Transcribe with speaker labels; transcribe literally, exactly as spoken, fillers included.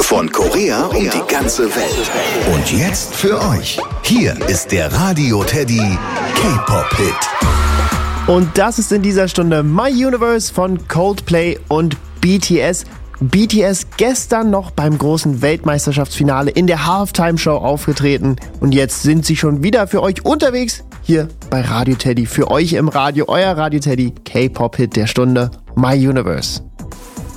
Speaker 1: Von Korea um die ganze Welt. Und jetzt für euch. Hier ist der Radio Teddy K-Pop-Hit.
Speaker 2: Und das ist in dieser Stunde My Universe von Coldplay und B T S. B T S gestern noch beim großen Weltmeisterschaftsfinale in der Halftime-Show aufgetreten. Und jetzt sind sie schon wieder für euch unterwegs. Hier bei Radio Teddy. Für euch im Radio, euer Radio Teddy K-Pop-Hit der Stunde My Universe.